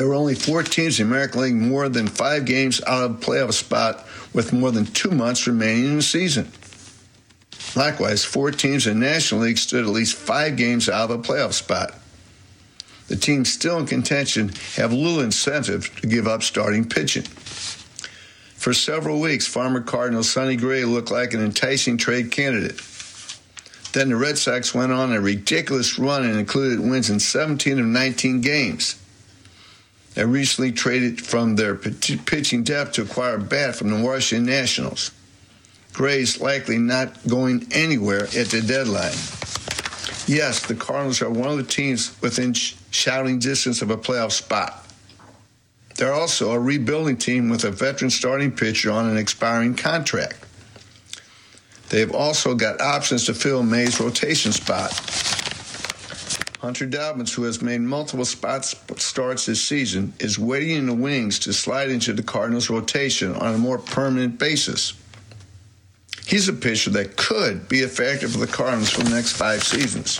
There were only 4 teams in the American League more than 5 games out of a playoff spot with more than 2 months remaining in the season. Likewise, 4 teams in the National League stood at least 5 games out of a playoff spot. The teams still in contention have little incentive to give up starting pitching. For several weeks, Farmer Cardinal Sonny Gray looked like an enticing trade candidate. Then the Red Sox went on a ridiculous run and included wins in 17 of 19 games. They recently traded from their pitching depth to acquire a bat from the Washington Nationals. Gray's likely not going anywhere at the deadline. Yes, the Cardinals are one of the teams within shouting distance of a playoff spot. They're also a rebuilding team with a veteran starting pitcher on an expiring contract. They've also got options to fill May's rotation spot. Hunter Dobbins, who has made multiple starts this season, is waiting in the wings to slide into the Cardinals' rotation on a more permanent basis. He's a pitcher that could be effective for the Cardinals for the next 5 seasons.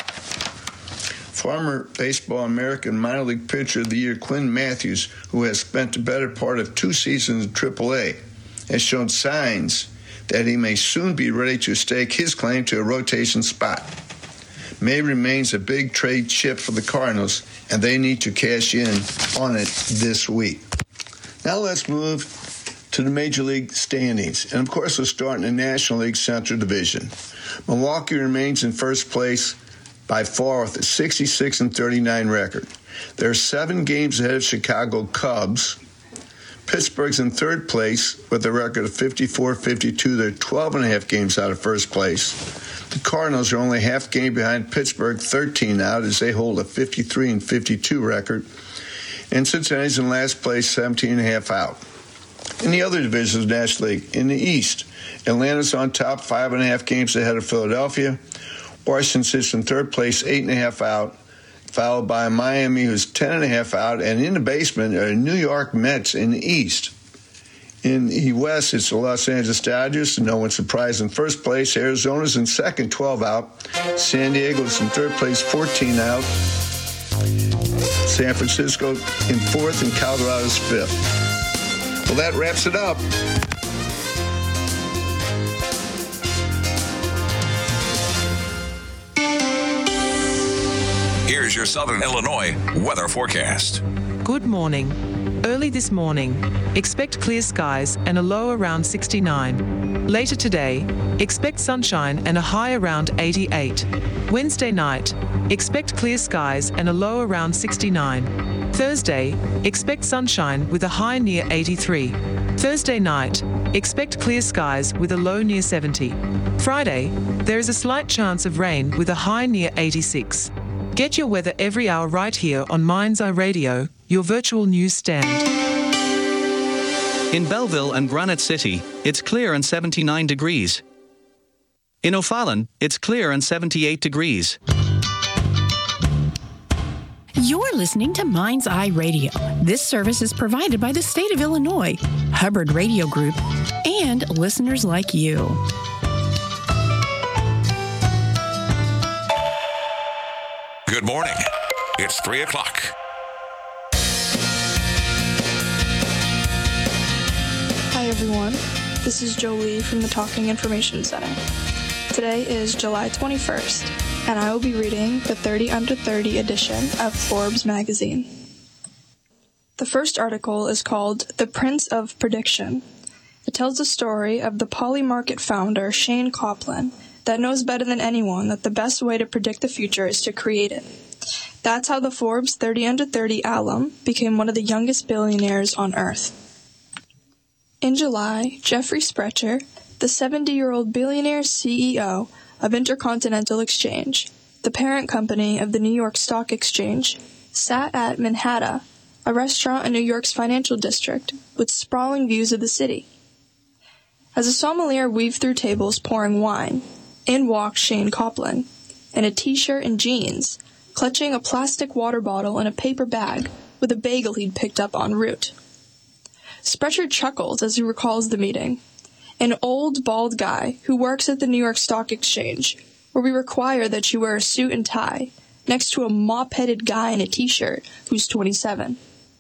Former Baseball American Minor League Pitcher of the Year Quinn Matthews, who has spent the better part of 2 seasons in AAA, has shown signs that he may soon be ready to stake his claim to a rotation spot. May remains a big trade chip for the Cardinals, and they need to cash in on it this week. Now let's move to the Major League standings. And, of course, we'll start in the National League Central Division. Milwaukee remains in first place by far with a 66-39 record. They're 7 games ahead of Chicago Cubs. Pittsburgh's in third place with a record of 54-52. They're 12.5 games out of first place. The Cardinals are only half game behind Pittsburgh, 13 out, as they hold a 53-52 record. And Cincinnati's in last place, 17.5 out. In the other divisions of the National League, in the East, Atlanta's on top, 5.5 games ahead of Philadelphia. Washington sits in third place, 8.5 out, followed by Miami, who's 10.5 out. And in the basement are New York Mets in the East. In the West, it's the Los Angeles Dodgers, no one surprised in first place. Arizona's in second, 12 out. San Diego's in third place, 14 out. San Francisco in fourth, and Colorado's fifth. Well, that wraps it up. Here's your Southern Illinois weather forecast. Good morning. Early this morning, expect clear skies and a low around 69. Later today, expect sunshine and a high around 88. Wednesday night, expect clear skies and a low around 69. Thursday, expect sunshine with a high near 83. Thursday night, expect clear skies with a low near 70. Friday, there is a slight chance of rain with a high near 86. Get your weather every hour right here on Mind's Eye Radio, your virtual news stand. In Belleville and Granite City, it's clear and 79 degrees. In O'Fallon, it's clear and 78 degrees. You're listening to Mind's Eye Radio. This service is provided by the state of Illinois, Hubbard Radio Group, and listeners like you. Good morning. It's 3 o'clock. Hi, everyone. This is Jolie from the Talking Information Center. Today is July 21st, and I will be reading the 30 Under 30 edition of Forbes magazine. The first article is called The Prince of Prediction. It tells the story of the Polymarket founder, Shane Copeland, that knows better than anyone that the best way to predict the future is to create it. That's how the Forbes 30 Under 30 alum became one of the youngest billionaires on Earth. In July, Jeffrey Sprecher, the 70-year-old billionaire CEO of Intercontinental Exchange, the parent company of the New York Stock Exchange, sat at Manhattan, a restaurant in New York's financial district, with sprawling views of the city. As a sommelier weaved through tables pouring wine, in walked Shane Copeland, in a t-shirt and jeans, clutching a plastic water bottle in a paper bag with a bagel he'd picked up en route. Sprecher chuckles as he recalls the meeting. An old, bald guy who works at the New York Stock Exchange, where we require that you wear a suit and tie, next to a mop-headed guy in a t-shirt who's 27.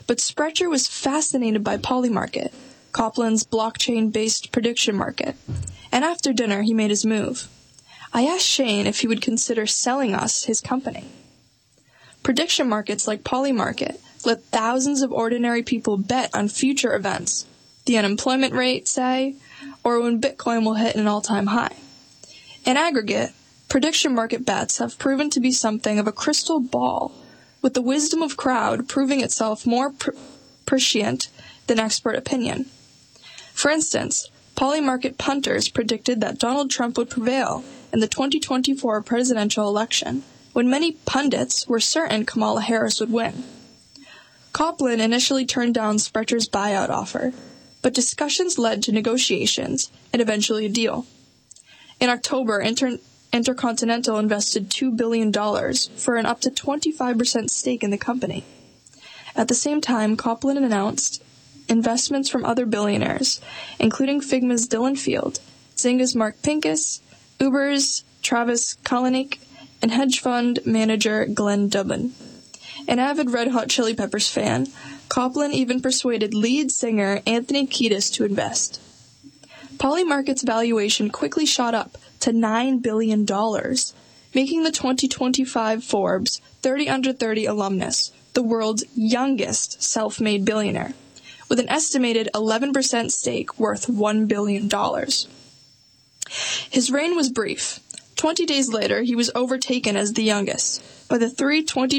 but Sprecher was fascinated by Polymarket, Copland's blockchain-based prediction market, and after dinner he made his move. I asked Shane if he would consider selling us his company. Prediction markets like Polymarket let thousands of ordinary people bet on future events, the unemployment rate, say, or when Bitcoin will hit an all-time high. In aggregate, prediction market bets have proven to be something of a crystal ball, with the wisdom of crowd proving itself more prescient than expert opinion. For instance, Polymarket punters predicted that Donald Trump would prevail in the 2024 presidential election, when many pundits were certain Kamala Harris would win. Copland initially turned down Sprecher's buyout offer, but discussions led to negotiations and eventually a deal. In October, Intercontinental invested $2 billion for an up to 25% stake in the company. At the same time, Copland announced investments from other billionaires, including Figma's Dylan Field, Zynga's Mark Pincus, Uber's Travis Kalanick, and hedge fund manager Glenn Dubin. An avid Red Hot Chili Peppers fan, Copland even persuaded lead singer Anthony Kiedis to invest. Polymarket's valuation quickly shot up to $9 billion, making the 2025 Forbes 30 Under 30 alumnus the world's youngest self-made billionaire, with an estimated 11% stake worth $1 billion. His reign was brief. 20 days later, he was overtaken as the youngest by the three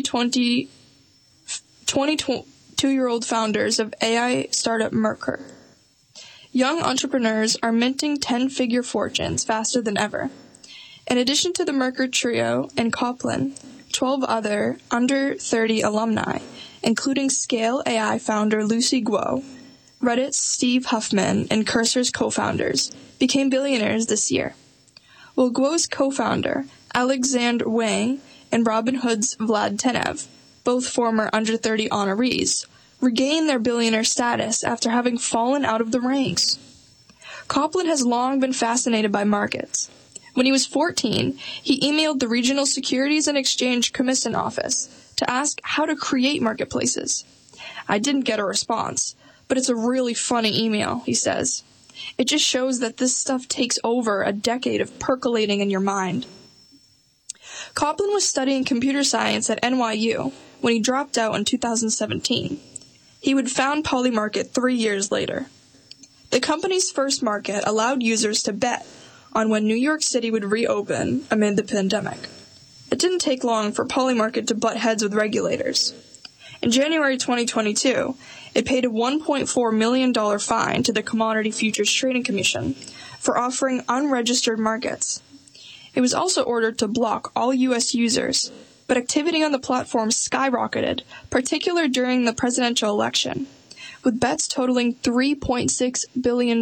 22-year-old founders of AI startup Merkur. Young entrepreneurs are minting 10-figure fortunes faster than ever. In addition to the Merkur trio and Copland, 12 other under 30 alumni, including Scale AI founder Lucy Guo, Reddit's Steve Huffman, and Cursor's co-founders, became billionaires this year. While Guo's co-founder, Alexander Wang, and Robinhood's Vlad Tenev, both former under 30 honorees, regained their billionaire status after having fallen out of the ranks. Copland has long been fascinated by markets. When he was 14, he emailed the Regional Securities and Exchange Commission office to ask how to create marketplaces. I didn't get a response, but it's a really funny email, he says. It just shows that this stuff takes over a decade of percolating in your mind. Copland was studying computer science at NYU when he dropped out in 2017. He would found Polymarket 3 years later. The company's first market allowed users to bet on when New York City would reopen amid the pandemic. It didn't take long for Polymarket to butt heads with regulators. In January 2022, it paid a $1.4 million fine to the Commodity Futures Trading Commission for offering unregistered markets. It was also ordered to block all U.S. users, but activity on the platform skyrocketed, particularly during the presidential election, with bets totaling $3.6 billion.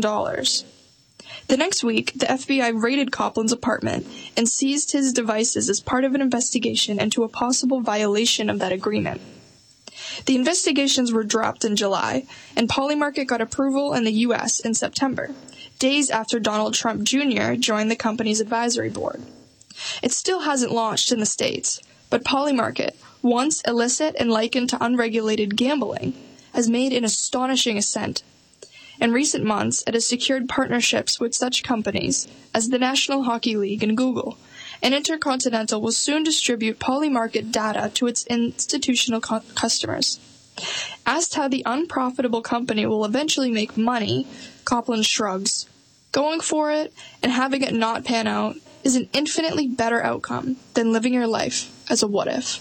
The next week, the FBI raided Copland's apartment and seized his devices as part of an investigation into a possible violation of that agreement. The investigations were dropped in July, and Polymarket got approval in the U.S. in September, days after Donald Trump Jr. joined the company's advisory board. It still hasn't launched in the States, but Polymarket, once illicit and likened to unregulated gambling, has made an astonishing ascent. In recent months, it has secured partnerships with such companies as the National Hockey League and Google, and Intercontinental will soon distribute Polymarket data to its institutional customers. Asked how the unprofitable company will eventually make money, Copland shrugs. Going for it and having it not pan out is an infinitely better outcome than living your life as a what-if.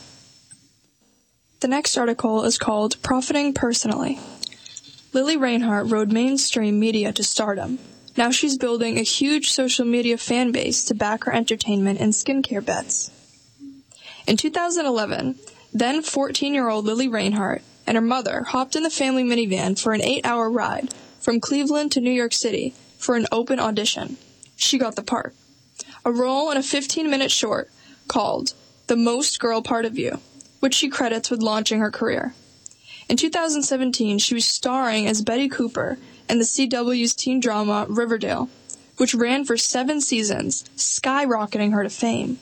The next article is called Profiting Personally. Lily Reinhart rode mainstream media to stardom. Now she's building a huge social media fan base to back her entertainment and skincare bets. In 2011, then 14-year-old Lily Reinhart and her mother hopped in the family minivan for an 8-hour ride from Cleveland to New York City for an open audition. She got the part. A role in a 15-minute short called The Most Girl Part of You, which she credits with launching her career. In 2017, she was starring as Betty Cooper in the CW's teen drama Riverdale, which ran for 7 seasons, skyrocketing her to fame.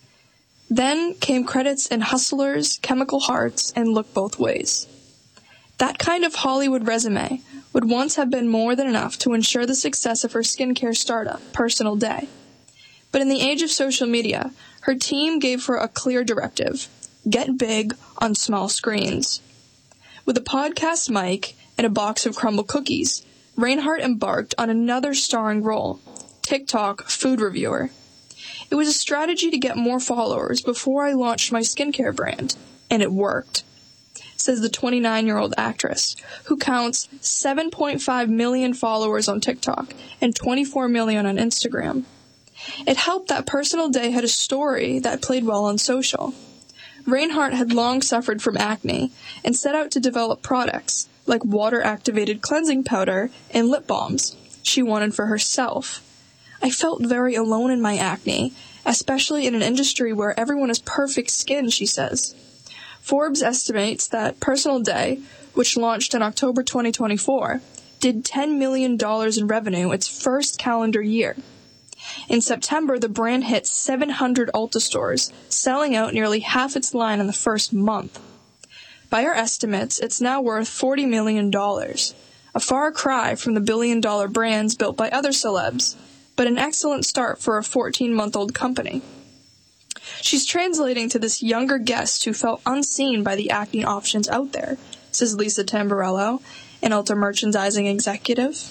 Then came credits in Hustlers, Chemical Hearts, and Look Both Ways. That kind of Hollywood resume would once have been more than enough to ensure the success of her skincare startup, Personal Day. But in the age of social media, her team gave her a clear directive: get big on small screens. With a podcast mic and a box of crumble cookies, Reinhardt embarked on another starring role, TikTok food reviewer. It was a strategy to get more followers before I launched my skincare brand, and it worked, says the 29-year-old actress, who counts 7.5 million followers on TikTok and 24 million on Instagram. It helped that Personal Day had a story that played well on social. Reinhardt had long suffered from acne and set out to develop products like water-activated cleansing powder and lip balms she wanted for herself. I felt very alone in my acne, especially in an industry where everyone has perfect skin, she says. Forbes estimates that Personal Day, which launched in October 2024, did $10 million in revenue its first calendar year. In September, the brand hit 700 Ulta stores, selling out nearly half its line in the first month. By our estimates, it's now worth $40 million, a far cry from the billion-dollar brands built by other celebs, but an excellent start for a 14-month-old company. She's translating to this younger guest who felt unseen by the acne options out there, says Lisa Tamburello, an Ulta merchandising executive.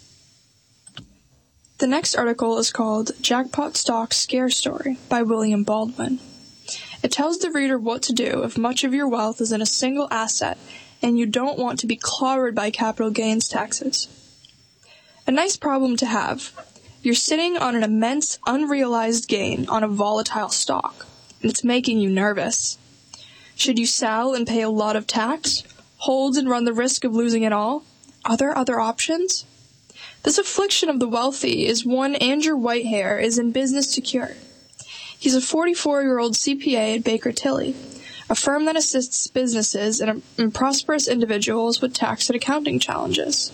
The next article is called Jackpot Stock Scare Story by William Baldwin. It tells the reader what to do if much of your wealth is in a single asset and you don't want to be clobbered by capital gains taxes. A nice problem to have. You're sitting on an immense unrealized gain on a volatile stock, and it's making you nervous. Should you sell and pay a lot of tax? Hold and run the risk of losing it all? Are there other options? This affliction of the wealthy is one Andrew Whitehair is in business to cure. He's a 44-year-old CPA at Baker Tilly, a firm that assists businesses and prosperous individuals with tax and accounting challenges.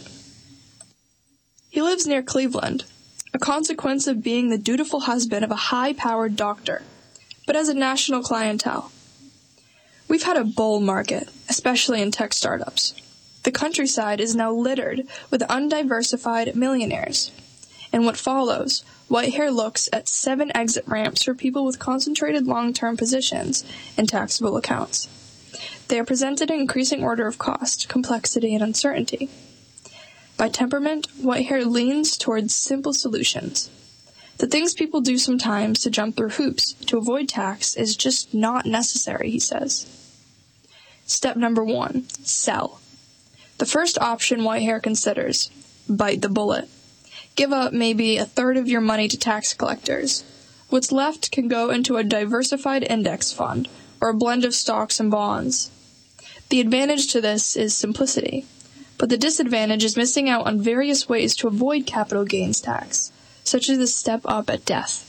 He lives near Cleveland, a consequence of being the dutiful husband of a high-powered doctor, but as a national clientele. We've had a bull market, especially in tech startups. The countryside is now littered with undiversified millionaires. In what follows, Whitehair looks at 7 exit ramps for people with concentrated long-term positions in taxable accounts. They are presented in increasing order of cost, complexity, and uncertainty. By temperament, Whitehair leans towards simple solutions. The things people do sometimes to jump through hoops to avoid tax is just not necessary, he says. Step number 1, sell. The first option Whitehair considers, bite the bullet. Give up maybe a third of your money to tax collectors. What's left can go into a diversified index fund or a blend of stocks and bonds. The advantage to this is simplicity, but the disadvantage is missing out on various ways to avoid capital gains tax, such as the step up at death.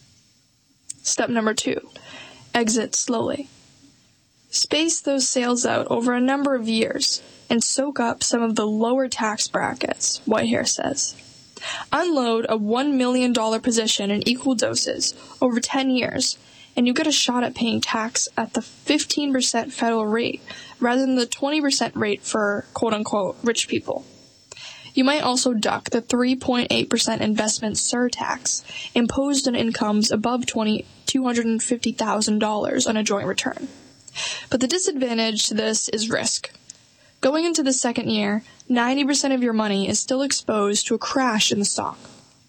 Step number 2, exit slowly. Space those sales out over a number of years and soak up some of the lower tax brackets, Whitehair says. Unload a $1 million position in equal doses over 10 years, and you get a shot at paying tax at the 15% federal rate rather than the 20% rate for quote-unquote rich people. You might also duck the 3.8% investment surtax imposed on incomes above $250,000 on a joint return. But the disadvantage to this is risk. Going into the second year, 90% of your money is still exposed to a crash in the stock.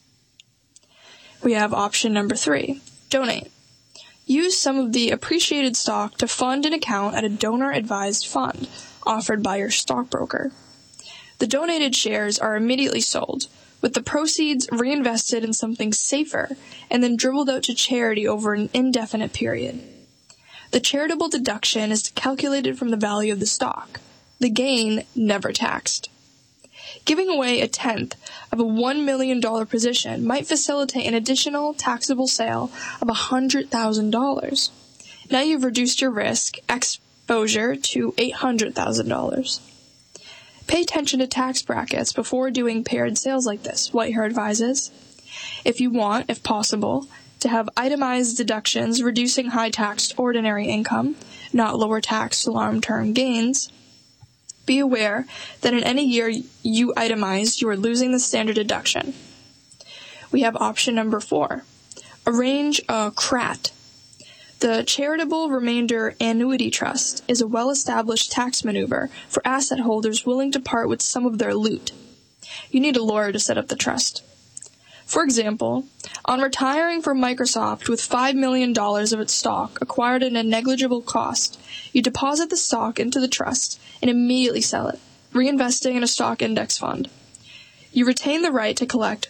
We have option number 3, donate. Use some of the appreciated stock to fund an account at a donor-advised fund offered by your stockbroker. The donated shares are immediately sold, with the proceeds reinvested in something safer and then dribbled out to charity over an indefinite period. The charitable deduction is calculated from the value of the stock. The gain never taxed. Giving away a tenth of a $1 million position might facilitate an additional taxable sale of $100,000. Now you've reduced your risk exposure to $800,000. Pay attention to tax brackets before doing paired sales like this, Whitehair advises. If you want, if possible, to have itemized deductions reducing high-taxed ordinary income, not lower-taxed long-term gains, Be aware that in any year you itemize, you are losing the standard deduction. We have option number 4. Arrange a CRAT. The Charitable Remainder Annuity Trust is a well-established tax maneuver for asset holders willing to part with some of their loot. You need a lawyer to set up the trust. For example, on retiring from Microsoft with $5 million of its stock acquired at a negligible cost, you deposit the stock into the trust and immediately sell it, reinvesting in a stock index fund. You retain the right to collect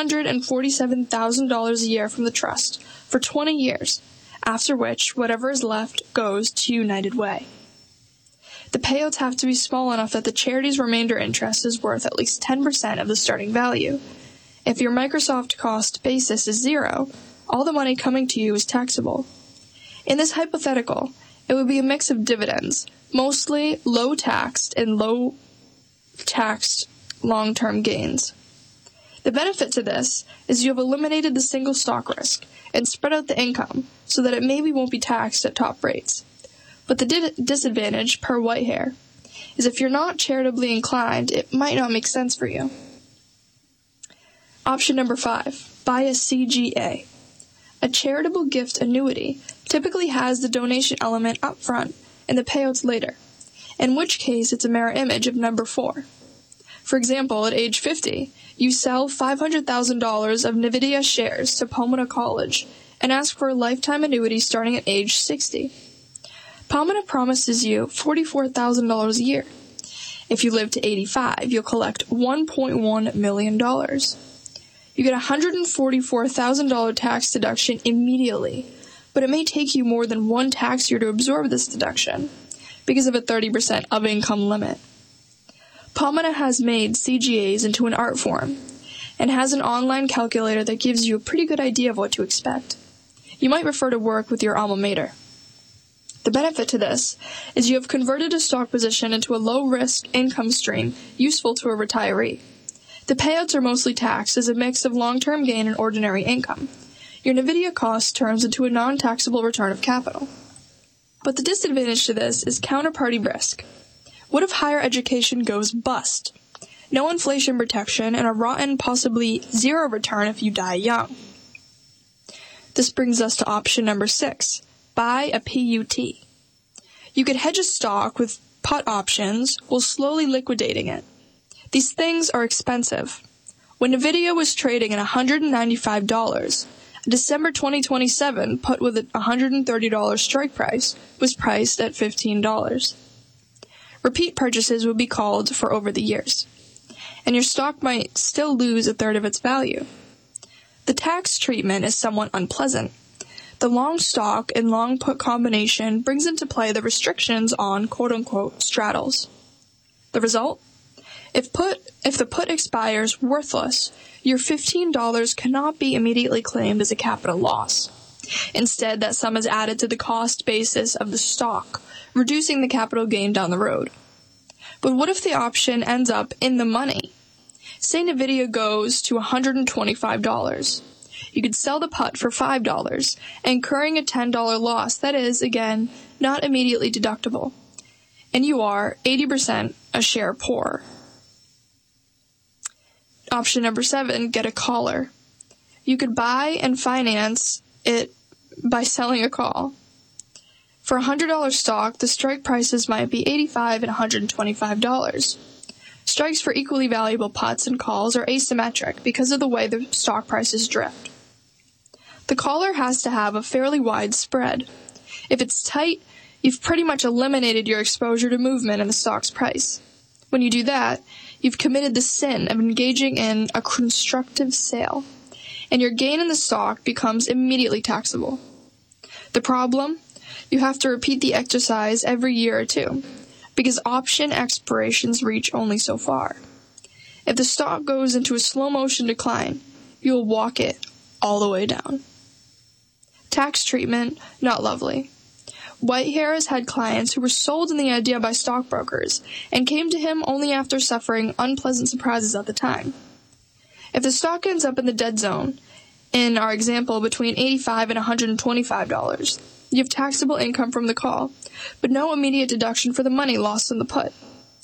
$347,000 a year from the trust for 20 years, after which whatever is left goes to United Way. The payouts have to be small enough that the charity's remainder interest is worth at least 10% of the starting value. If your Microsoft cost basis is 0, all the money coming to you is taxable. In this hypothetical, it would be a mix of dividends, mostly low-taxed and low-taxed long-term gains. The benefit to this is you have eliminated the single stock risk and spread out the income so that it maybe won't be taxed at top rates. But the disadvantage, per Whitehair, is if you're not charitably inclined, it might not make sense for you. Option number 5, buy a CGA. A charitable gift annuity typically has the donation element up front and the payouts later, in which case it's a mirror image of number 4. For example, at age 50, you sell $500,000 of NVIDIA shares to Pomona College and ask for a lifetime annuity starting at age 60. Pomona promises you $44,000 a year. If you live to 85, you'll collect $1.1 million. You get a $144,000 tax deduction immediately, but it may take you more than one tax year to absorb this deduction because of a 30% of income limit. Pomona has made CGAs into an art form and has an online calculator that gives you a pretty good idea of what to expect. You might prefer to work with your alma mater. The benefit to this is you have converted a stock position into a low-risk income stream useful to a retiree. The payouts are mostly taxed as a mix of long-term gain and ordinary income. Your NVIDIA cost turns into a non-taxable return of capital. But the disadvantage to this is counterparty risk. What if higher education goes bust? No inflation protection and a rotten, possibly zero return if you die young. This brings us to option number 6, buy a PUT. You could hedge a stock with put options while slowly liquidating it. These things are expensive. When NVIDIA was trading at $195, a December 2027 put with a $130 strike price was priced at $15. Repeat purchases would be called for over the years, and your stock might still lose a third of its value. The tax treatment is somewhat unpleasant. The long stock and long put combination brings into play the restrictions on quote-unquote straddles. The result? If the put expires worthless, your $15 cannot be immediately claimed as a capital loss. Instead, that sum is added to the cost basis of the stock, reducing the capital gain down the road. But what if the option ends up in the money? Say NVIDIA goes to $125. You could sell the put for $5, incurring a $10 loss that is, again, not immediately deductible. And you are 80% a share poorer. Option number 7, get a caller. You could buy and finance it by selling a call. For a $100 stock, the strike prices might be $85 and $125. Strikes for equally valuable puts and calls are asymmetric because of the way the stock prices drift. The caller has to have a fairly wide spread. If it's tight, you've pretty much eliminated your exposure to movement in the stock's price. When you do that, you've committed the sin of engaging in a constructive sale, and your gain in the stock becomes immediately taxable. The problem? You have to repeat the exercise every year or two, because option expirations reach only so far. If the stock goes into a slow-motion decline, you'll walk it all the way down. Tax treatment, not lovely. Whitehair has had clients who were sold on the idea by stockbrokers and came to him only after suffering unpleasant surprises at the time. If the stock ends up in the dead zone, in our example between $85 and $125, you have taxable income from the call, but no immediate deduction for the money lost in the put.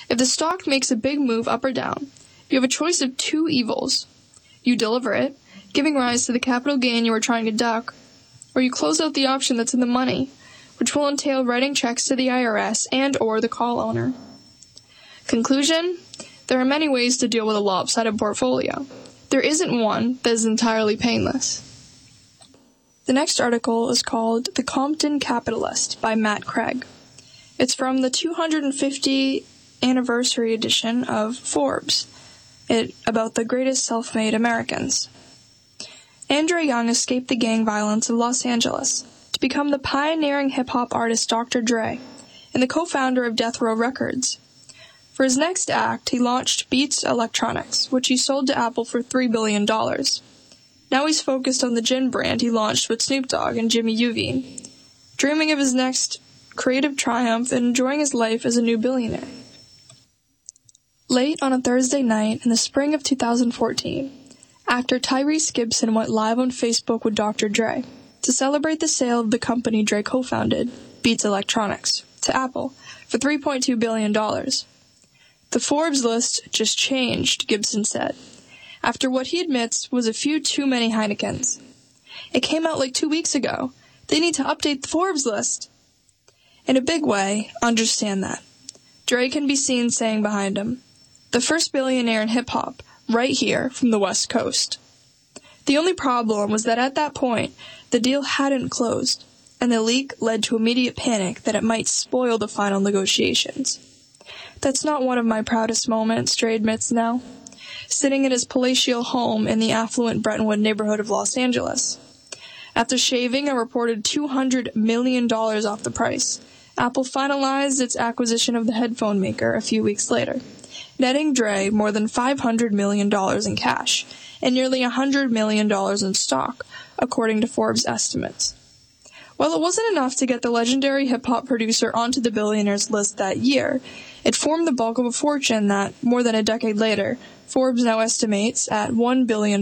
If the stock makes a big move up or down, you have a choice of two evils. You deliver it, giving rise to the capital gain you were trying to duck, or you close out the option that's in the money, which will entail writing checks to the IRS and or the call owner. Conclusion: there are many ways to deal with a lopsided portfolio. There isn't one that is entirely painless. The next article is called The Compton Capitalist by Matt Craig. It's from the 250th anniversary edition of Forbes, about the greatest self-made Americans. Andre Young escaped the gang violence of Los Angeles to become the pioneering hip-hop artist Dr. Dre and the co-founder of Death Row Records. For his next act, he launched Beats Electronics, which he sold to Apple for $3 billion. Now he's focused on the gin brand he launched with Snoop Dogg and Jimmy Iovine, dreaming of his next creative triumph and enjoying his life as a new billionaire. Late on a Thursday night in the spring of 2014, actor Tyrese Gibson went live on Facebook with Dr. Dre to celebrate the sale of the company Dre co-founded, Beats Electronics, to Apple for $3.2 billion. The Forbes list just changed, Gibson said, after what he admits was a few too many Heinekens. It came out like 2 weeks ago. They need to update the Forbes list. In a big way, understand that. Dre can be seen saying behind him, the first billionaire in hip-hop, right here from the West Coast. The only problem was that at that point, the deal hadn't closed, and the leak led to immediate panic that it might spoil the final negotiations. That's not one of my proudest moments, Dre admits now, sitting at his palatial home in the affluent Brentwood neighborhood of Los Angeles. After shaving a reported $200 million off the price, Apple finalized its acquisition of the headphone maker a few weeks later, netting Dre more than $500 million in cash and nearly $100 million in stock, according to Forbes estimates. While it wasn't enough to get the legendary hip-hop producer onto the billionaires list that year, it formed the bulk of a fortune that, more than a decade later, Forbes now estimates at $1 billion.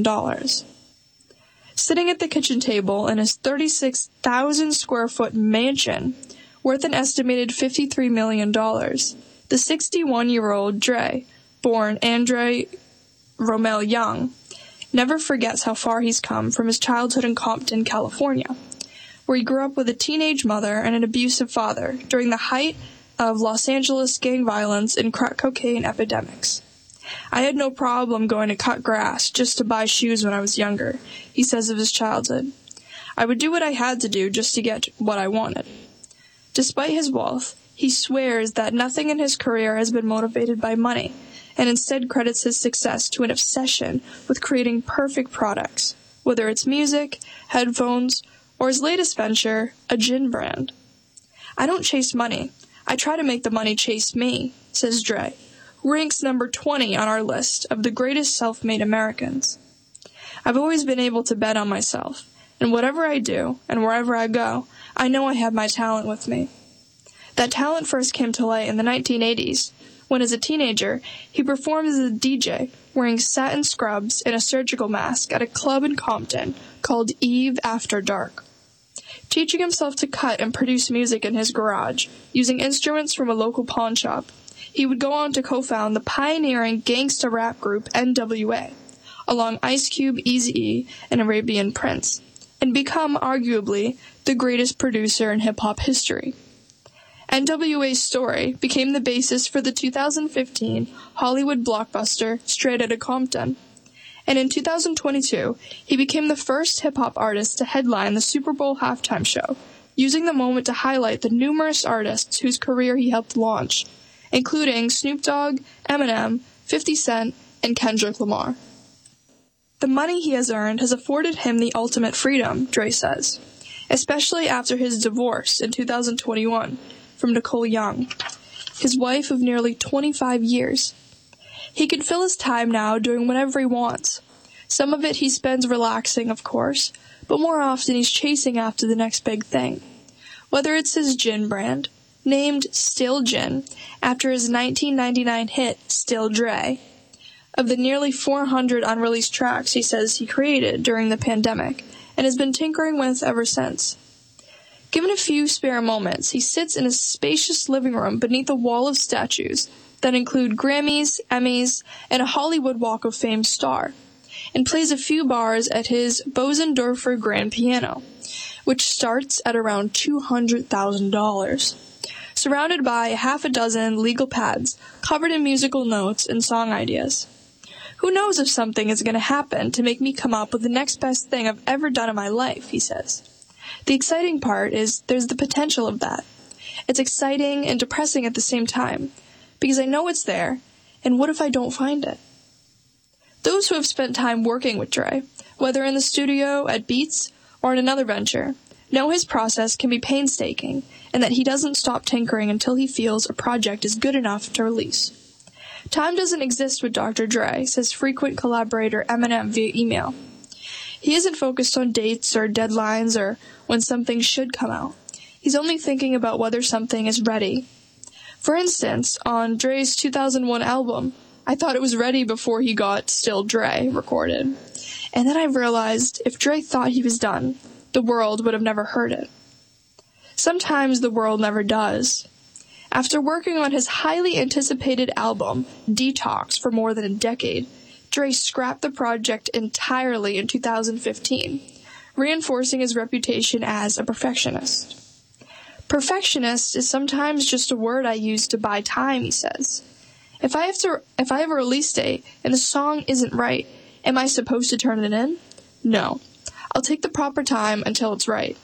Sitting at the kitchen table in his 36,000-square-foot mansion, worth an estimated $53 million, the 61-year-old Dre, born Andre Romell Young, never forgets how far he's come from his childhood in Compton, California, where he grew up with a teenage mother and an abusive father during the height of Los Angeles gang violence and crack cocaine epidemics. I had no problem going to cut grass just to buy shoes when I was younger, he says of his childhood. I would do what I had to do just to get what I wanted. Despite his wealth, he swears that nothing in his career has been motivated by money, and instead credits his success to an obsession with creating perfect products, whether it's music, headphones, or his latest venture, a gin brand. I don't chase money. I try to make the money chase me, says Dre, who ranks number 20 on our list of the greatest self-made Americans. I've always been able to bet on myself, and whatever I do, and wherever I go, I know I have my talent with me. That talent first came to light in the 1980s, when as a teenager, he performed as a DJ, wearing satin scrubs and a surgical mask at a club in Compton called Eve After Dark. Teaching himself to cut and produce music in his garage, using instruments from a local pawn shop, he would go on to co-found the pioneering gangsta rap group NWA, along Ice Cube, Eazy-E, and Arabian Prince, and become, arguably, the greatest producer in hip-hop history. NWA's story became the basis for the 2015 Hollywood blockbuster Straight Outta Compton, and in 2022, he became the first hip-hop artist to headline the Super Bowl halftime show, using the moment to highlight the numerous artists whose career he helped launch, including Snoop Dogg, Eminem, 50 Cent, and Kendrick Lamar. The money he has earned has afforded him the ultimate freedom, Dre says, especially after his divorce in 2021 from Nicole Young, his wife of nearly 25 years. He can fill his time now doing whatever he wants. Some of it he spends relaxing, of course, but more often he's chasing after the next big thing. Whether it's his gin brand, named Still Gin, after his 1999 hit Still Dre, of the nearly 400 unreleased tracks he says he created during the pandemic, and has been tinkering with ever since. Given a few spare moments, he sits in his spacious living room beneath a wall of statues, that include Grammys, Emmys, and a Hollywood Walk of Fame star, and plays a few bars at his Bosendorfer grand piano, which starts at around $200,000. Surrounded by half a dozen legal pads covered in musical notes and song ideas. Who knows if something is going to happen to make me come up with the next best thing I've ever done in my life, he says. The exciting part is there's the potential of that. It's exciting and depressing at the same time, because I know it's there, and what if I don't find it? Those who have spent time working with Dre, whether in the studio, at Beats, or in another venture, know his process can be painstaking, and that he doesn't stop tinkering until he feels a project is good enough to release. Time doesn't exist with Dr. Dre, says frequent collaborator Eminem via email. He isn't focused on dates or deadlines or when something should come out. He's only thinking about whether something is ready. For instance, on Dre's 2001 album, I thought it was ready before he got Still Dre recorded. And then I realized if Dre thought he was done, the world would have never heard it. Sometimes the world never does. After working on his highly anticipated album, Detox, for more than a decade, Dre scrapped the project entirely in 2015, reinforcing his reputation as a perfectionist. Perfectionist is sometimes just a word I use to buy time, he says. If I have a release date and the song isn't right, am I supposed to turn it in? No. I'll take the proper time until it's right.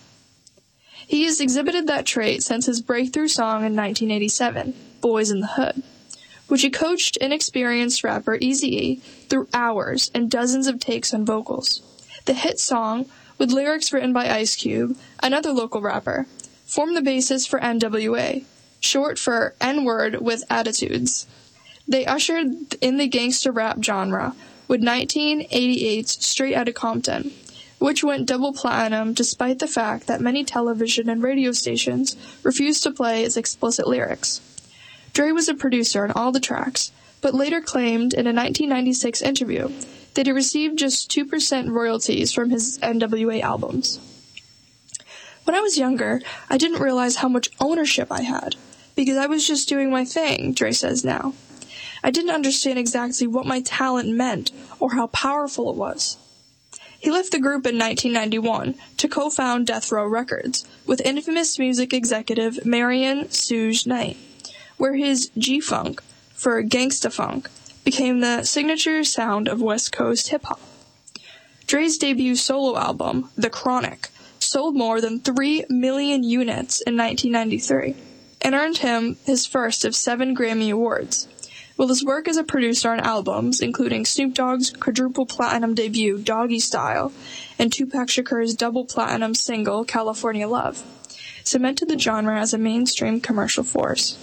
He has exhibited that trait since his breakthrough song in 1987, Boys in the Hood, which he coached inexperienced rapper Eazy-E through hours and dozens of takes on vocals. The hit song, with lyrics written by Ice Cube, another local rapper, formed the basis for NWA, short for N-word with attitudes. They ushered in the gangster rap genre with 1988's Straight Outta Compton, which went double platinum despite the fact that many television and radio stations refused to play its explicit lyrics. Dre was a producer on all the tracks, but later claimed in a 1996 interview that he received just 2% royalties from his NWA albums. When I was younger, I didn't realize how much ownership I had, because I was just doing my thing, Dre says now. I didn't understand exactly what my talent meant or how powerful it was. He left the group in 1991 to co-found Death Row Records with infamous music executive Marion Suge Knight, where his G-Funk, for Gangsta Funk, became the signature sound of West Coast hip-hop. Dre's debut solo album, The Chronic, sold more than 3 million units in 1993 and earned him his first of 7 Grammy Awards. While his work as a producer on albums, including Snoop Dogg's quadruple platinum debut, Doggy Style, and Tupac Shakur's double platinum single, California Love, cemented the genre as a mainstream commercial force.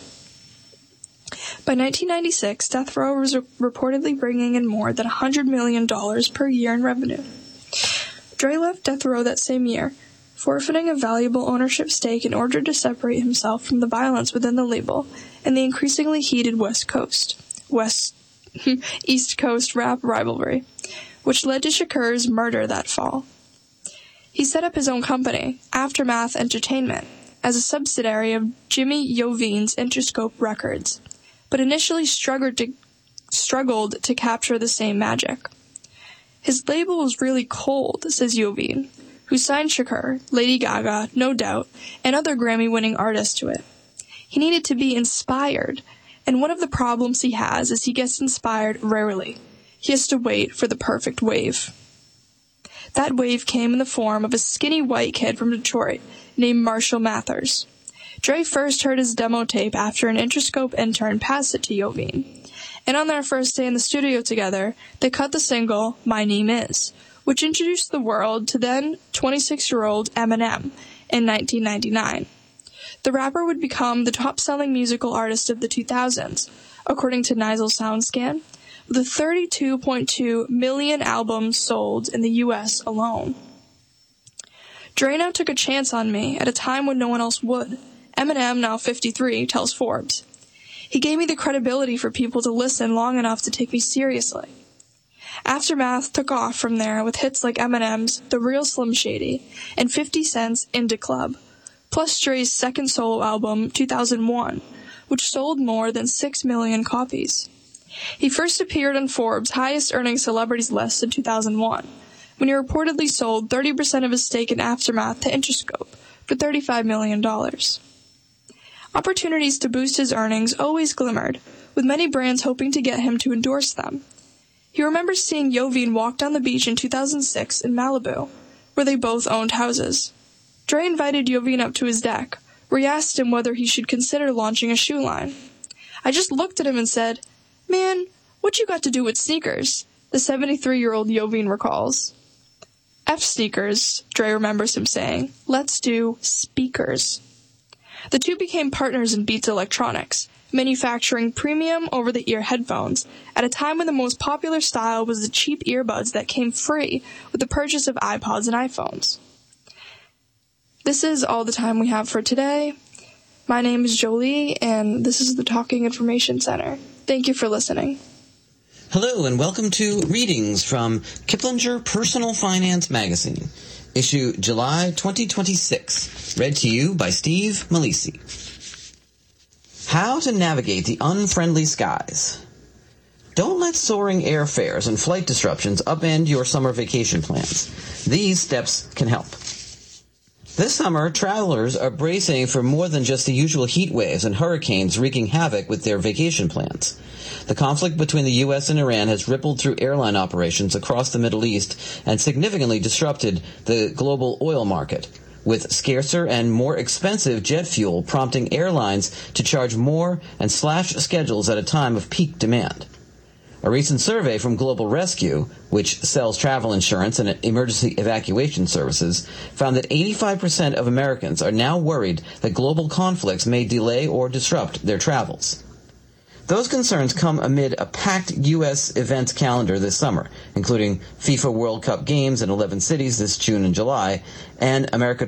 By 1996, Death Row was reportedly bringing in more than $100 million per year in revenue. Dre left Death Row that same year, forfeiting a valuable ownership stake in order to separate himself from the violence within the label and the increasingly heated East Coast rap rivalry, which led to Shakur's murder that fall. He set up his own company, Aftermath Entertainment, as a subsidiary of Jimmy Iovine's Interscope Records, but initially struggled to capture the same magic. His label was really cold, says Iovine, who signed Shakur, Lady Gaga, No Doubt, and other Grammy-winning artists to it. He needed to be inspired, and one of the problems he has is he gets inspired rarely. He has to wait for the perfect wave. That wave came in the form of a skinny white kid from Detroit named Marshall Mathers. Dre first heard his demo tape after an Interscope intern passed it to Iovine, and on their first day in the studio together, they cut the single, My Name Is, which introduced the world to then 26-year-old Eminem in 1999. The rapper would become the top-selling musical artist of the 2000s, according to Nigel SoundScan, with 32.2 million albums sold in the U.S. alone. Dre now took a chance on me at a time when no one else would. Eminem, now 53, tells Forbes. He gave me the credibility for people to listen long enough to take me seriously. Aftermath took off from there with hits like Eminem's The Real Slim Shady and 50 Cent's Indie Club, plus Dre's second solo album, 2001, which sold more than 6 million copies. He first appeared on Forbes' highest-earning celebrities list in 2001, when he reportedly sold 30% of his stake in Aftermath to Interscope for $35 million. Opportunities to boost his earnings always glimmered, with many brands hoping to get him to endorse them. He remembers seeing Jovine walk down the beach in 2006 in Malibu, where they both owned houses. Dre invited Jovine up to his deck, where he asked him whether he should consider launching a shoe line. "I just looked at him and said, 'Man, what you got to do with sneakers?'" the 73-year-old Jovine recalls. "F sneakers," Dre remembers him saying. "Let's do speakers." The two became partners in Beats Electronics, manufacturing premium over-the-ear headphones at a time when the most popular style was the cheap earbuds that came free with the purchase of iPods and iPhones. This is all the time we have for today. My name is Jolie, and this is the Talking Information Center. Thank you for listening. Hello, and welcome to Readings from Kiplinger Personal Finance Magazine, issue July 2026, read to you by Steve Malisi. How to navigate the unfriendly skies. Don't let soaring airfares and flight disruptions upend your summer vacation plans. These steps can help. This summer, travelers are bracing for more than just the usual heat waves and hurricanes wreaking havoc with their vacation plans. The conflict between the U.S. and Iran has rippled through airline operations across the Middle East and significantly disrupted the global oil market, with scarcer and more expensive jet fuel prompting airlines to charge more and slash schedules at a time of peak demand. A recent survey from Global Rescue, which sells travel insurance and emergency evacuation services, found that 85% of Americans are now worried that global conflicts may delay or disrupt their travels. Those concerns come amid a packed U.S. events calendar this summer, including FIFA World Cup games in 11 cities this June and July, and America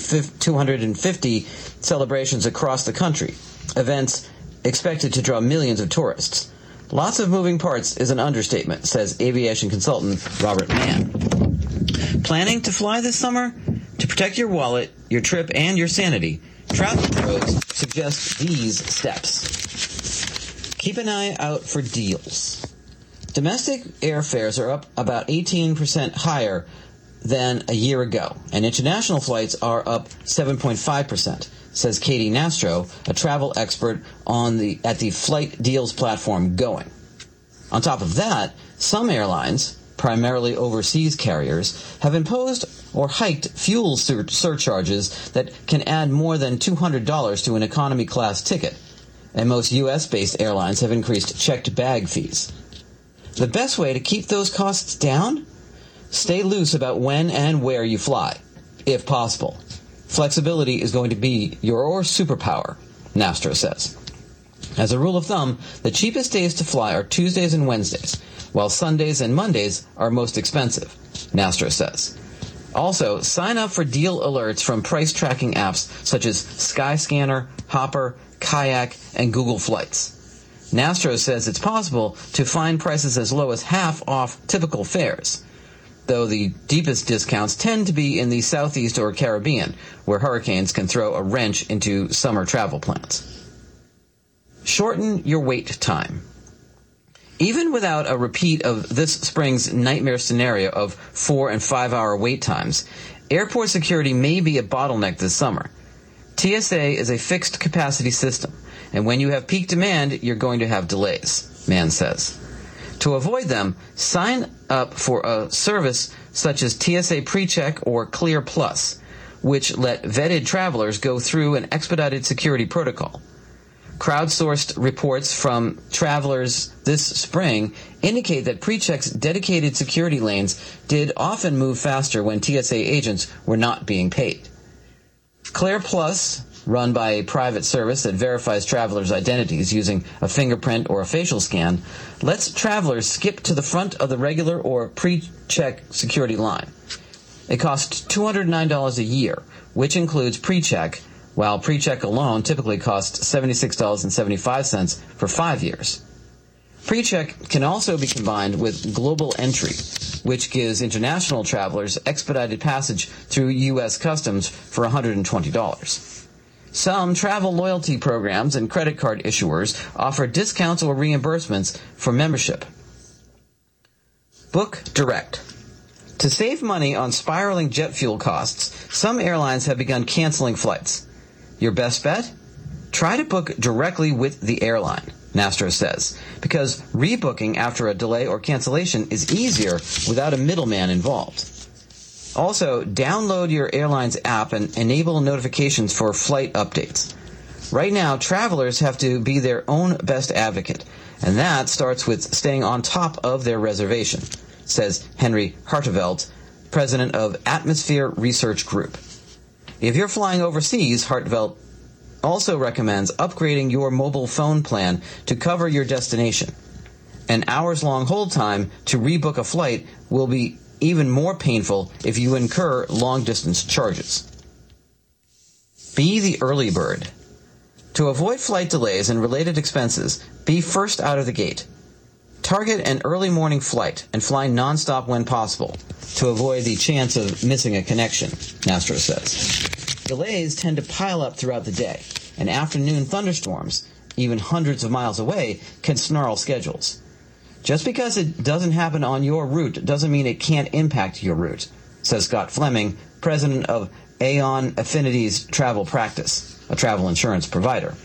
250 celebrations across the country, events expected to draw millions of tourists. Lots of moving parts is an understatement, says aviation consultant Robert Mann. Planning to fly this summer? To protect your wallet, your trip, and your sanity, travel pros suggest these steps. Keep an eye out for deals. Domestic airfares are up about 18% higher than a year ago, and international flights are up 7.5%. Says Katie Nastro, a travel expert at the flight deals platform Going. On top of that, some airlines, primarily overseas carriers, have imposed or hiked fuel surcharges that can add more than $200 to an economy class ticket, and most U.S.-based airlines have increased checked bag fees. The best way to keep those costs down? Stay loose about when and where you fly, if possible. Flexibility is going to be your superpower, Nastro says. As a rule of thumb, the cheapest days to fly are Tuesdays and Wednesdays, while Sundays and Mondays are most expensive, Nastro says. Also, sign up for deal alerts from price tracking apps such as Skyscanner, Hopper, Kayak, and Google Flights. Nastro says it's possible to find prices as low as half off typical fares, though the deepest discounts tend to be in the Southeast or Caribbean, where hurricanes can throw a wrench into summer travel plans. Shorten your wait time. Even without a repeat of this spring's nightmare scenario of 4 and 5 hour wait times, airport security may be a bottleneck this summer. TSA is a fixed capacity system, and when you have peak demand, you're going to have delays, Mann says. To avoid them, sign up for a service such as TSA PreCheck or Clear Plus, which let vetted travelers go through an expedited security protocol. Crowdsourced reports from travelers this spring indicate that PreCheck's dedicated security lanes did often move faster when TSA agents were not being paid. Clear Plus, run by a private service that verifies travelers' identities using a fingerprint or a facial scan, lets travelers skip to the front of the regular or pre-check security line. It costs $209 a year, which includes pre-check, while pre-check alone typically costs $76.75 for 5 years. Pre-check can also be combined with Global Entry, which gives international travelers expedited passage through U.S. Customs for $120. Some travel loyalty programs and credit card issuers offer discounts or reimbursements for membership. Book direct. To save money on spiraling jet fuel costs, some airlines have begun canceling flights. Your best bet? Try to book directly with the airline, Nastro says, because rebooking after a delay or cancellation is easier without a middleman involved. Also, download your airline's app and enable notifications for flight updates. Right now, travelers have to be their own best advocate, and that starts with staying on top of their reservation, says Henry Hartevelt, president of Atmosphere Research Group. If you're flying overseas, Hartevelt also recommends upgrading your mobile phone plan to cover your destination. An hours-long hold time to rebook a flight will be even more painful if you incur long-distance charges. Be the early bird. To avoid flight delays and related expenses, be first out of the gate. Target an early morning flight and fly nonstop when possible to avoid the chance of missing a connection, Nastro says. Delays tend to pile up throughout the day, and afternoon thunderstorms, even hundreds of miles away, can snarl schedules. Just because it doesn't happen on your route doesn't mean it can't impact your route, says Scott Fleming, president of Aon Affinity's Travel Practice, a travel insurance provider.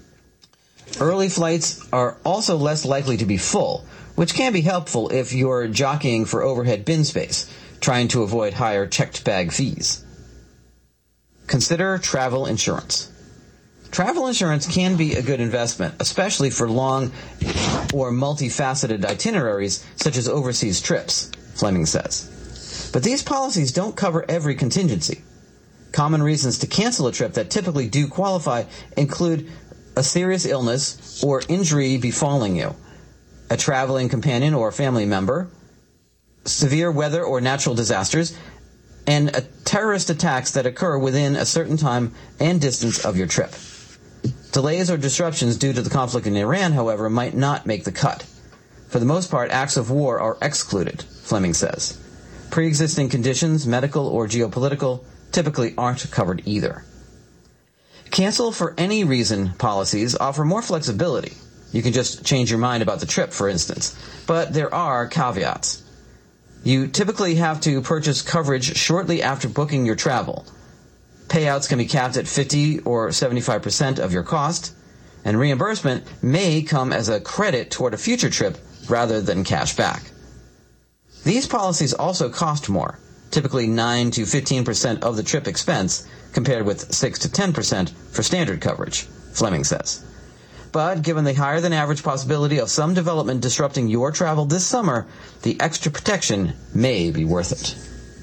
Early flights are also less likely to be full, which can be helpful if you're jockeying for overhead bin space, trying to avoid higher checked bag fees. Consider travel insurance. Travel insurance can be a good investment, especially for long or multifaceted itineraries such as overseas trips, Fleming says. But these policies don't cover every contingency. Common reasons to cancel a trip that typically do qualify include a serious illness or injury befalling you, a traveling companion or family member, severe weather or natural disasters, and terrorist attacks that occur within a certain time and distance of your trip. Delays or disruptions due to the conflict in Iran, however, might not make the cut. For the most part, acts of war are excluded, Fleming says. Pre-existing conditions, medical or geopolitical, typically aren't covered either. Cancel for any reason policies offer more flexibility. You can just change your mind about the trip, for instance. But there are caveats. You typically have to purchase coverage shortly after booking your travel. Payouts can be capped at 50 or 75% of your cost, and reimbursement may come as a credit toward a future trip rather than cash back. These policies also cost more, typically 9 to 15% of the trip expense, compared with 6 to 10% for standard coverage, Fleming says. But given the higher than average possibility of some development disrupting your travel this summer, the extra protection may be worth it.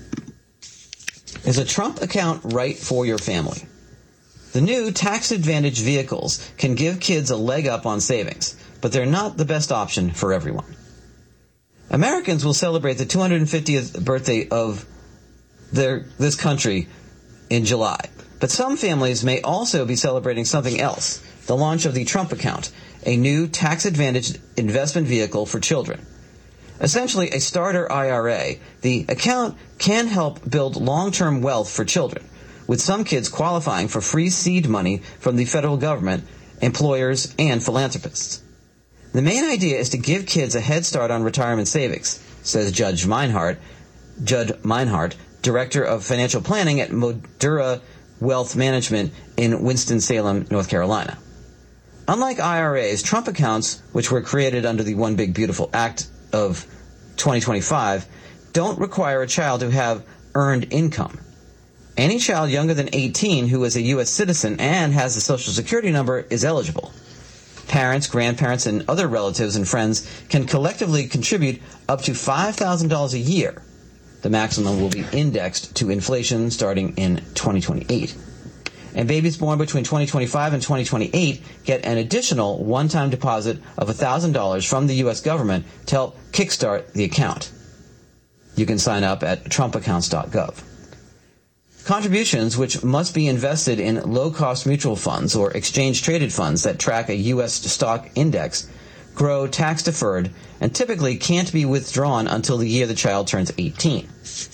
Is a Trump account right for your family? The new tax-advantaged vehicles can give kids a leg up on savings, but they're not the best option for everyone. Americans will celebrate the 250th birthday of this country in July, but some families may also be celebrating something else, the launch of the Trump account, a new tax-advantaged investment vehicle for children. Essentially a starter IRA, the account can help build long-term wealth for children, with some kids qualifying for free seed money from the federal government, employers, and philanthropists. The main idea is to give kids a head start on retirement savings, says Judd Meinhardt, Director of Financial Planning at Modura Wealth Management in Winston-Salem, North Carolina. Unlike IRAs, Trump accounts, which were created under the One Big Beautiful Act of 2025, don't require a child to have earned income. Any child younger than 18 who is a U.S. citizen and has a Social Security number is eligible. Parents, grandparents, and other relatives and friends can collectively contribute up to $5,000 a year. The maximum will be indexed to inflation starting in 2028. And babies born between 2025 and 2028 get an additional one-time deposit of $1,000 from the U.S. government to help kickstart the account. You can sign up at trumpaccounts.gov. Contributions, which must be invested in low-cost mutual funds or exchange-traded funds that track a U.S. stock index, grow tax-deferred and typically can't be withdrawn until the year the child turns 18.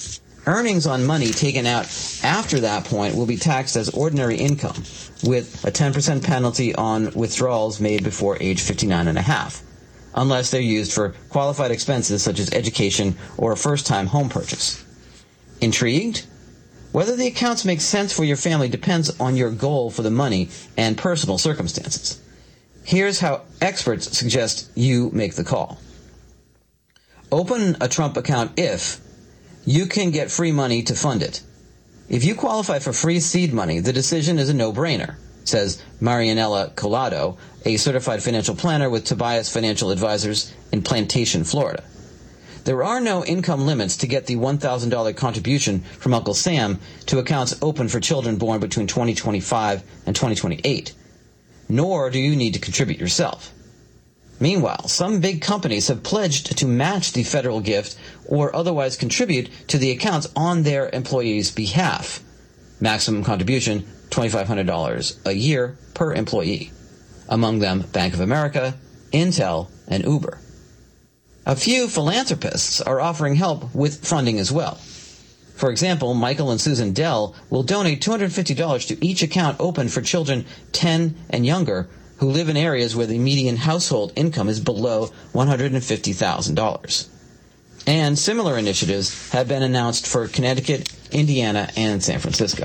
Earnings on money taken out after that point will be taxed as ordinary income, with a 10% penalty on withdrawals made before age 59 and a half, unless they're used for qualified expenses such as education or a first-time home purchase. Intrigued? Whether the accounts make sense for your family depends on your goal for the money and personal circumstances. Here's how experts suggest you make the call. Open a Trump account if you can get free money to fund it. If you qualify for free seed money, the decision is a no-brainer, says Marianella Collado, a certified financial planner with Tobias Financial Advisors in Plantation, Florida. There are no income limits to get the $1,000 contribution from Uncle Sam to accounts open for children born between 2025 and 2028, nor do you need to contribute yourself. Meanwhile, some big companies have pledged to match the federal gift or otherwise contribute to the accounts on their employees' behalf. Maximum contribution, $2,500 a year per employee. Among them, Bank of America, Intel, and Uber. A few philanthropists are offering help with funding as well. For example, Michael and Susan Dell will donate $250 to each account open for children 10 and younger who live in areas where the median household income is below $150,000. And similar initiatives have been announced for Connecticut, Indiana, and San Francisco.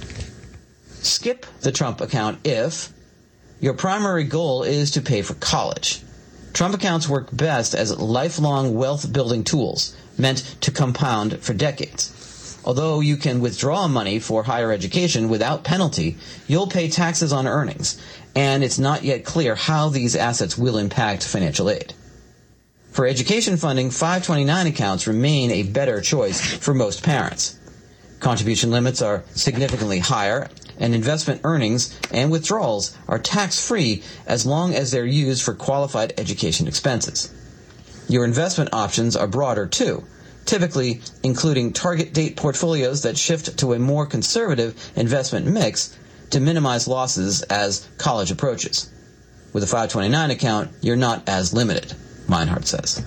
Skip the Trump account if your primary goal is to pay for college. Trump accounts work best as lifelong wealth-building tools meant to compound for decades. Although you can withdraw money for higher education without penalty, you'll pay taxes on earnings, and it's not yet clear how these assets will impact financial aid. For education funding, 529 accounts remain a better choice for most parents. Contribution limits are significantly higher, and investment earnings and withdrawals are tax-free as long as they're used for qualified education expenses. Your investment options are broader, too, typically including target date portfolios that shift to a more conservative investment mix to minimize losses as college approaches. With a 529 account, you're not as limited, Meinhardt says.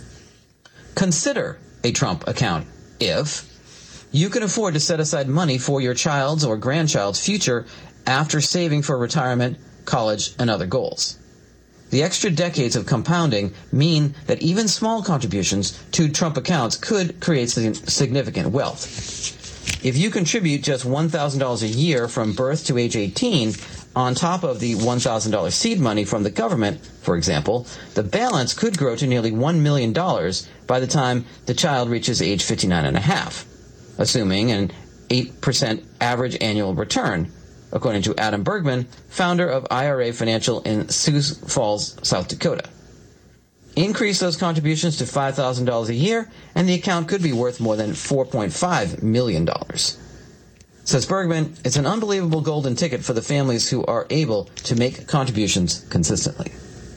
Consider a Trump account if you can afford to set aside money for your child's or grandchild's future after saving for retirement, college, and other goals. The extra decades of compounding mean that even small contributions to Trump accounts could create significant wealth. If you contribute just $1,000 a year from birth to age 18, on top of the $1,000 seed money from the government, for example, the balance could grow to nearly $1 million by the time the child reaches age 59 and a half, assuming an 8% average annual return, according to Adam Bergman, founder of IRA Financial in Sioux Falls, South Dakota. Increase those contributions to $5,000 a year, and the account could be worth more than $4.5 million. Says Bergman, it's an unbelievable golden ticket for the families who are able to make contributions consistently.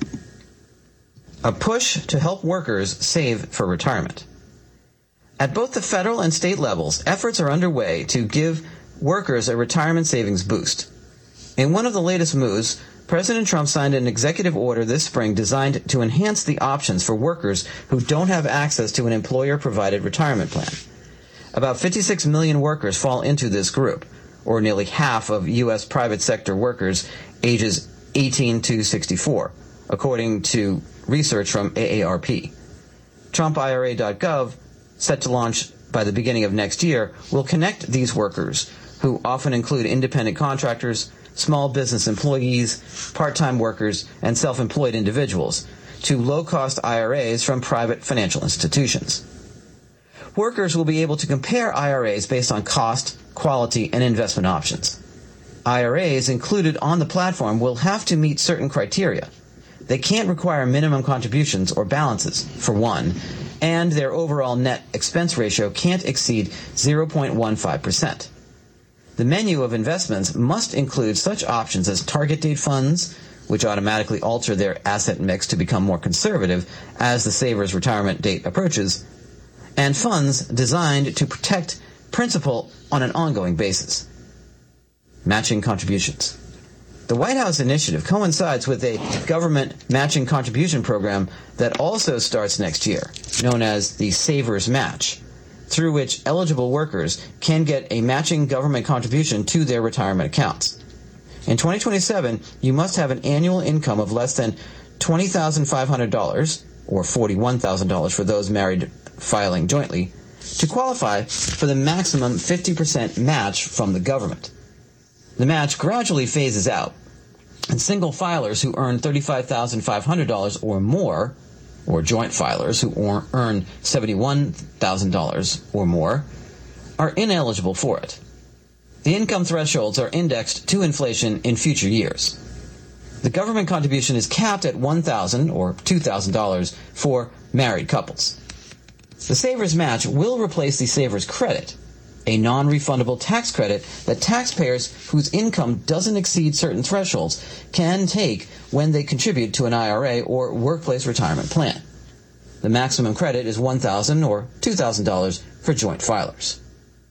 A push to help workers save for retirement. At both the federal and state levels, efforts are underway to give workers a retirement savings boost. In one of the latest moves, President Trump signed an executive order this spring designed to enhance the options for workers who don't have access to an employer-provided retirement plan. About 56 million workers fall into this group, or nearly half of U.S. private sector workers ages 18 to 64, according to research from AARP. TrumpIRA.gov, set to launch by the beginning of next year, will connect these workers, who often include independent contractors, small business employees, part-time workers, and self-employed individuals, to low-cost IRAs from private financial institutions. Workers will be able to compare IRAs based on cost, quality, and investment options. IRAs included on the platform will have to meet certain criteria. They can't require minimum contributions or balances, for one, and their overall net expense ratio can't exceed 0.15%. The menu of investments must include such options as target date funds, which automatically alter their asset mix to become more conservative as the saver's retirement date approaches, and funds designed to protect principal on an ongoing basis. Matching contributions. The White House initiative coincides with a government matching contribution program that also starts next year, known as the Savers Match. through which eligible workers can get a matching government contribution to their retirement accounts. In 2027, you must have an annual income of less than $20,500, or $41,000 for those married filing jointly, to qualify for the maximum 50% match from the government. The match gradually phases out, and single filers who earn $35,500 or more, or joint filers who earn $71,000 or more, are ineligible for it. The income thresholds are indexed to inflation in future years. The government contribution is capped at $1,000 or $2,000 for married couples. The Savers Match will replace the Savers Credit, a non-refundable tax credit that taxpayers whose income doesn't exceed certain thresholds can take when they contribute to an IRA or workplace retirement plan. The maximum credit is $1,000 or $2,000 for joint filers.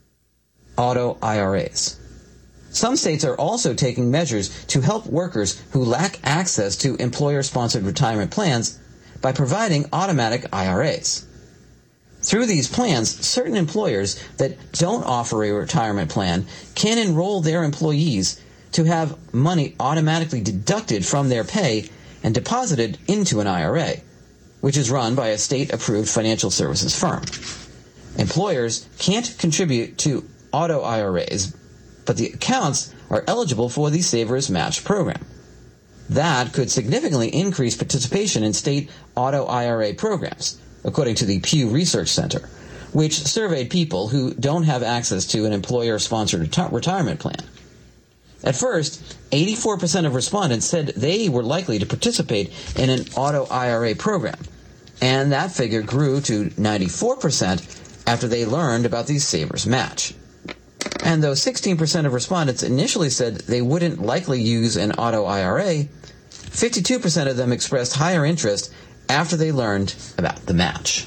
Auto IRAs. Some states are also taking measures to help workers who lack access to employer-sponsored retirement plans by providing automatic IRAs. Through these plans, certain employers that don't offer a retirement plan can enroll their employees to have money automatically deducted from their pay and deposited into an IRA, which is run by a state-approved financial services firm. Employers can't contribute to auto IRAs, but the accounts are eligible for the Savers Match program. That could significantly increase participation in state auto IRA programs, according to the Pew Research Center, which surveyed people who don't have access to an employer-sponsored retirement plan. At first, 84% of respondents said they were likely to participate in an auto IRA program, and that figure grew to 94% after they learned about the Savers Match. And though 16% of respondents initially said they wouldn't likely use an auto IRA, 52% of them expressed higher interest after they learned about the match.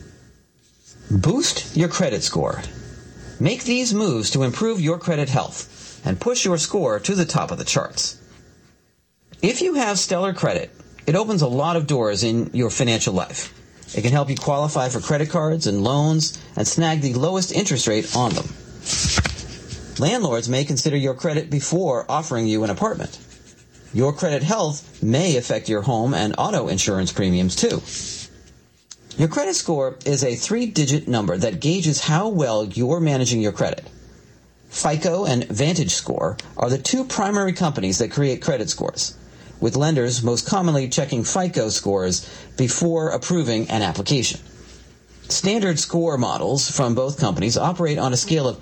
Boost your credit score. Make these moves to improve your credit health and push your score to the top of the charts. If you have stellar credit, it opens a lot of doors in your financial life. It can help you qualify for credit cards and loans and snag the lowest interest rate on them. Landlords may consider your credit before offering you an apartment. Your credit health may affect your home and auto insurance premiums too. Your credit score is a 3-digit number that gauges how well you're managing your credit. FICO and VantageScore are the two primary companies that create credit scores, with lenders most commonly checking FICO scores before approving an application. Standard score models from both companies operate on a scale of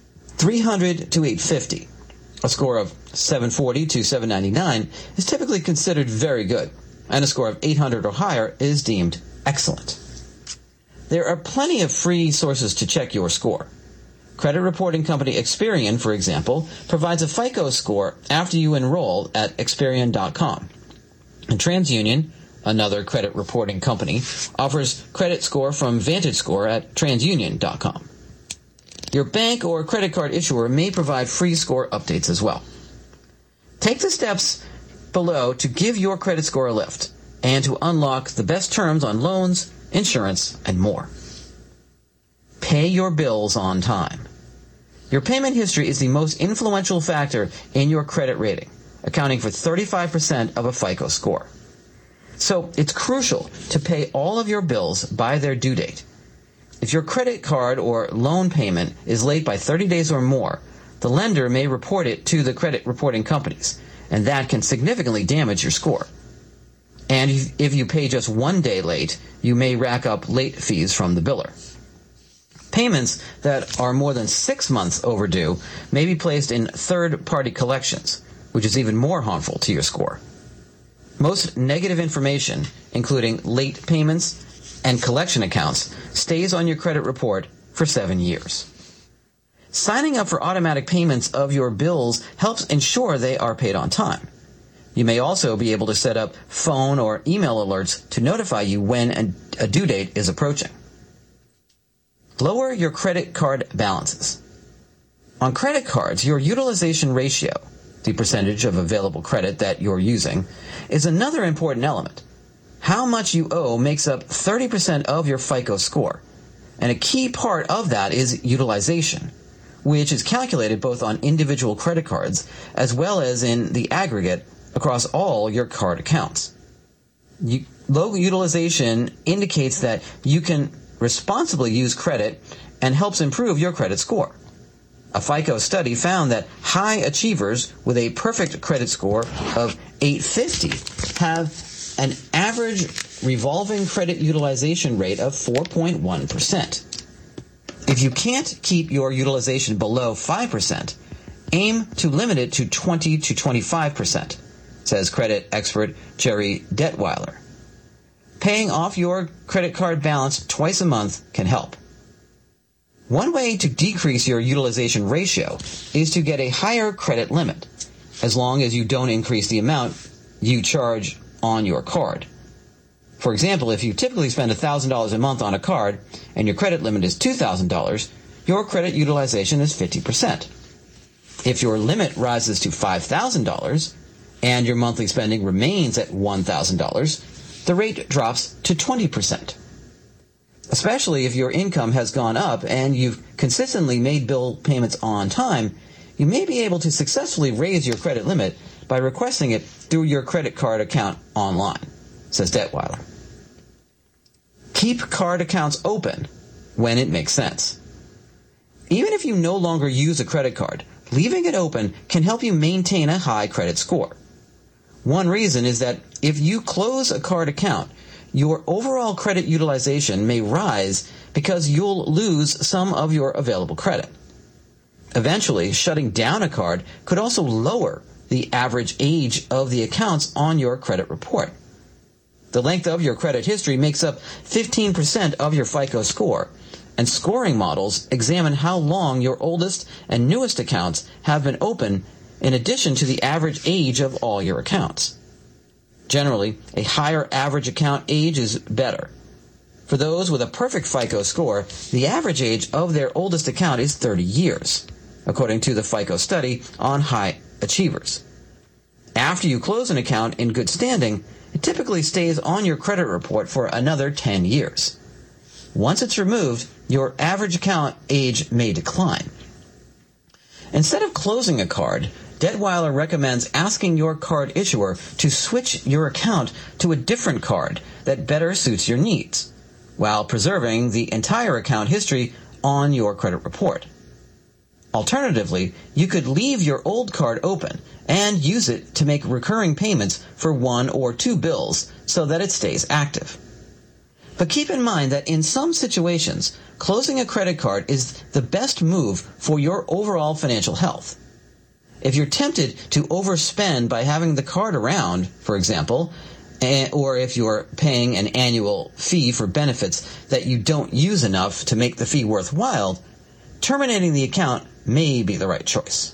300 to 850. A score of 740 to 799 is typically considered very good, and a score of 800 or higher is deemed excellent. There are plenty of free sources to check your score. Credit reporting company Experian, for example, provides a FICO score after you enroll at Experian.com. And TransUnion, another credit reporting company, offers credit score from VantageScore at TransUnion.com. Your bank or credit card issuer may provide free score updates as well. Take the steps below to give your credit score a lift and to unlock the best terms on loans, insurance, and more. Pay your bills on time. Your payment history is the most influential factor in your credit rating, accounting for 35% of a FICO score. So it's crucial to pay all of your bills by their due date. If your credit card or loan payment is late by 30 days or more, the lender may report it to the credit reporting companies, and that can significantly damage your score. And if you pay just 1 day late, you may rack up late fees from the biller. Payments that are more than 6 months overdue may be placed in third-party collections, which is even more harmful to your score. Most negative information, including late payments and collection accounts, stays on your credit report for 7 years. Signing up for automatic payments of your bills helps ensure they are paid on time. You may also be able to set up phone or email alerts to notify you when a due date is approaching. Lower your credit card balances. On credit cards, your utilization ratio, the percentage of available credit that you're using, is another important element. How much you owe makes up 30% of your FICO score, And a key part of that is utilization, which is calculated both on individual credit cards as well as in the aggregate across all your card accounts. Low utilization indicates that you can responsibly use credit and helps improve your credit score. A FICO study found that high achievers with a perfect credit score of 850 have an average revolving credit utilization rate of 4.1%. If you can't keep your utilization below 5%, aim to limit it to 20 to 25%, says credit expert Jerry Detweiler. Paying off your credit card balance twice a month can help. One way to decrease your utilization ratio is to get a higher credit limit, as long as you don't increase the amount you charge on your card. For example, if you typically spend $1,000 a month on a card and your credit limit is $2,000, your credit utilization is 50%. If your limit rises to $5,000 and your monthly spending remains at $1,000, the rate drops to 20%. Especially if your income has gone up and you've consistently made bill payments on time, you may be able to successfully raise your credit limit by requesting it through your credit card account online, says Detweiler. Keep card accounts open when it makes sense. Even if you no longer use a credit card, leaving it open can help you maintain a high credit score. One reason is that if you close a card account, your overall credit utilization may rise because you'll lose some of your available credit. Eventually, shutting down a card could also lower the average age of the accounts on your credit report. The length of your credit history makes up 15% of your FICO score, and scoring models examine how long your oldest and newest accounts have been open in addition to the average age of all your accounts. Generally, a higher average account age is better. For those with a perfect FICO score, the average age of their oldest account is 30 years, according to the FICO study on high achievers. After you close an account in good standing, it typically stays on your credit report for another 10 years. Once it's removed, your average account age may decline. Instead of closing a card, Detweiler recommends asking your card issuer to switch your account to a different card that better suits your needs, while preserving the entire account history on your credit report. Alternatively, you could leave your old card open and use it to make recurring payments for one or two bills so that it stays active. But keep in mind that in some situations, closing a credit card is the best move for your overall financial health. If you're tempted to overspend by having the card around, for example, or if you're paying an annual fee for benefits that you don't use enough to make the fee worthwhile, terminating the account may be the right choice.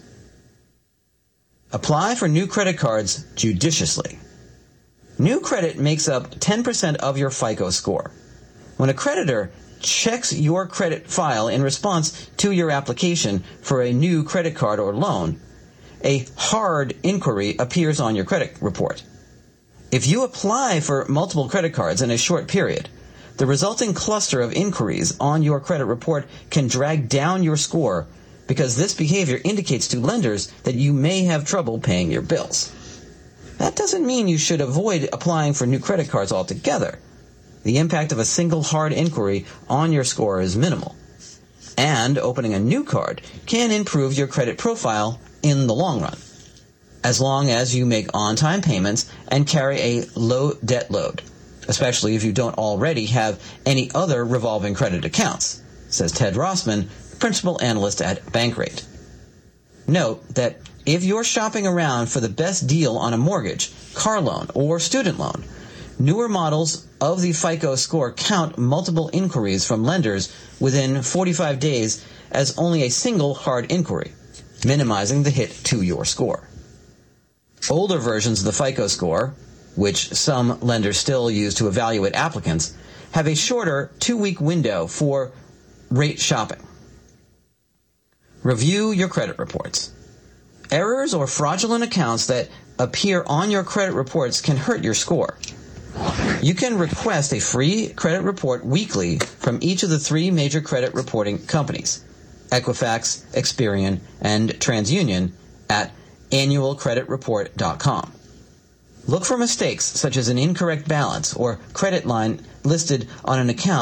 Apply for new credit cards judiciously. New credit makes up 10% of your FICO score. When a creditor checks your credit file in response to your application for a new credit card or loan, a hard inquiry appears on your credit report. If you apply for multiple credit cards in a short period, the resulting cluster of inquiries on your credit report can drag down your score because this behavior indicates to lenders that you may have trouble paying your bills. That doesn't mean you should avoid applying for new credit cards altogether. The impact of a single hard inquiry on your score is minimal. And opening a new card can improve your credit profile in the long run, as long as you make on-time payments and carry a low debt load, especially if you don't already have any other revolving credit accounts, says Ted Rossman, principal analyst at Bankrate. Note that if you're shopping around for the best deal on a mortgage, car loan, or student loan, newer models of the FICO score count multiple inquiries from lenders within 45 days as only a single hard inquiry, minimizing the hit to your score. Older versions of the FICO score, which some lenders still use to evaluate applicants, have a shorter 2-week window for rate shopping. Review your credit reports. Errors or fraudulent accounts that appear on your credit reports can hurt your score. You can request a free credit report weekly from each of the 3 major credit reporting companies, Equifax, Experian, and TransUnion, at annualcreditreport.com. Look for mistakes such as an incorrect balance or credit line listed on an account